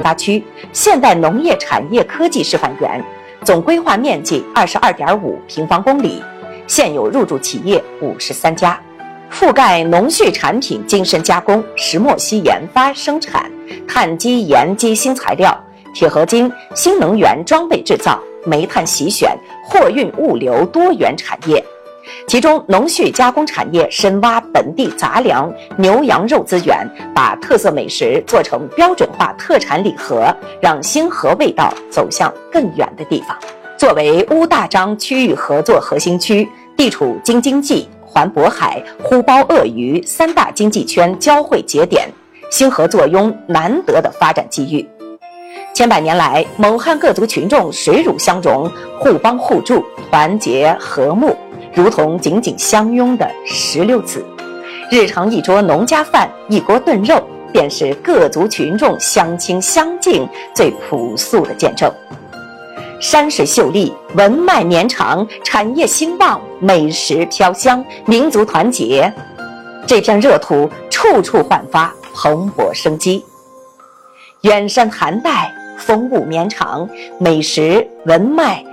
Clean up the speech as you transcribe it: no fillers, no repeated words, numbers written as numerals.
八区，现代农业产业科技示范园，总规划面积22.5平方公里，现有入驻企业53家，覆盖农畜产品精深加工、石墨烯研发生产、碳基盐基新材料、铁合金、新能源装备制造、煤炭洗选、货运物流多元产业。其中农畜加工产业深挖本地杂粮、牛羊肉资源，把特色美食做成标准化特产礼盒，让星河味道走向更远的地方。作为乌大张区域合作核心区，地处京津冀、环渤海、呼包鄂渝3大经济圈交汇节点，星河坐拥难得的发展机遇。千百年来，蒙汉各族群众水乳相融，互帮互助，团结和睦，如同紧紧相拥的16子。日常一桌农家饭，一锅炖肉，便是各族群众相亲相敬最朴素的见证。山水秀丽，文脉绵长，产业兴旺，美食飘香，民族团结，这片热土处处焕发蓬勃生机。远山寒带，风物绵长，美食文脉